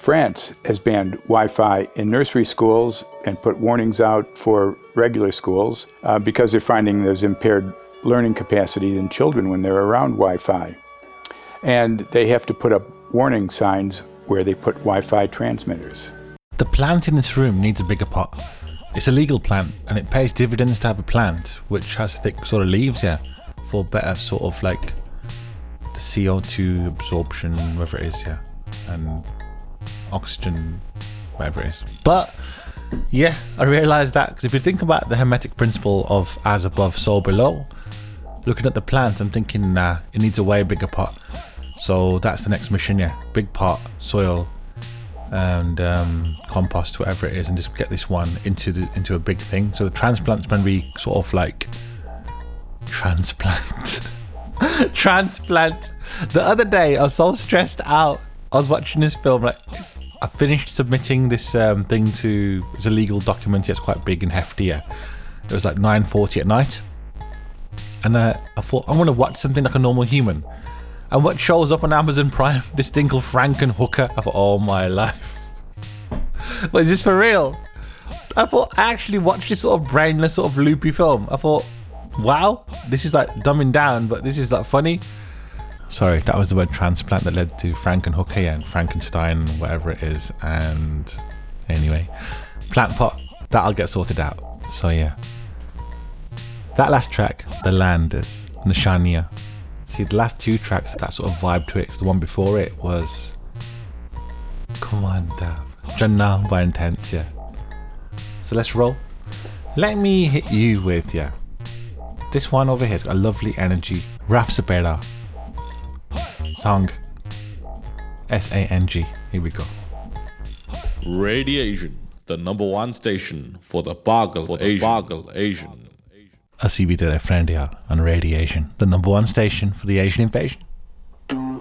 France has banned Wi-Fi in nursery schools and put warnings out for regular schools because they're finding there's impaired learning capacity in children when they're around Wi-Fi. And they have to put up warning signs where they put Wi-Fi transmitters. The plant in this room needs a bigger pot. It's a legal plant and it pays dividends to have a plant which has thick sort of leaves, for better sort of like the CO2 absorption, whatever it is, and oxygen, whatever it is. But I realised that because if you think about the Hermetic principle of as above, so below, looking at the plant, I'm thinking, nah, it needs a way bigger pot. So that's the next mission, big pot, soil, and compost, whatever it is, and just get this one into a big thing. So the transplant's going to be sort of like transplant. The other day I was so stressed out. I was watching this film, like I finished submitting this thing to, it's a legal document, it's quite big and hefty. It was like 9:40 at night, and I thought I'm going to watch something like a normal human. And what shows up on Amazon Prime? This thing called Frankenhooker. I thought, oh my life. What, is this for real? I thought I actually watched this sort of brainless, sort of loopy film. I thought, wow, this is like dumbing down, but this is like funny. Sorry, that was the word transplant that led to Frankenhooker and Frankenstein, whatever it is. And anyway, plant pot, that'll get sorted out. So yeah. That last track, The Landers, Nishania. See, the last two tracks, that sort of vibe to it. So the one before it was, come on, Dav, Jannah by Intense, So let's roll. Let me hit you with, this one over here's got a lovely energy. Raf Sabera. Song. S-A-N-G. Here we go. Radiation, the #1 station for the Bargle Asian. Así vi de friend on Radiation, the #1 station for the Asian invasion.